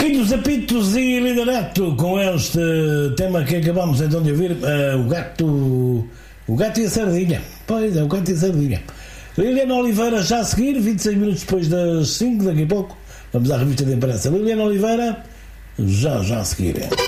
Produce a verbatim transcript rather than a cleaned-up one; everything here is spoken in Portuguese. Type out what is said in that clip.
Pitos a Pitos e Liderato, com este tema que acabamos então de ouvir, uh, o gato o gato e a sardinha. Pois é, o gato e a sardinha. Liliana Oliveira já a seguir, vinte e seis minutos depois das cinco, daqui a pouco vamos à revista de imprensa. Liliana Oliveira já já a seguir.